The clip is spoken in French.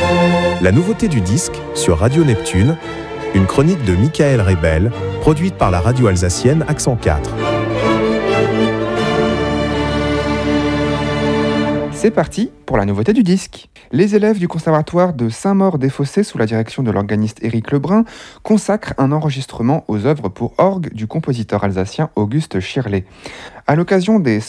La nouveauté du disque sur Radio Neptune, une chronique de Michael Rebel, produite par la radio alsacienne Accent 4. C'est parti pour la nouveauté du disque. Les élèves du conservatoire de Saint-Maur-des-Fossés, sous la direction de l'organiste Éric Lebrun, consacrent un enregistrement aux œuvres pour orgue du compositeur alsacien Auguste Schirler. À l'occasion des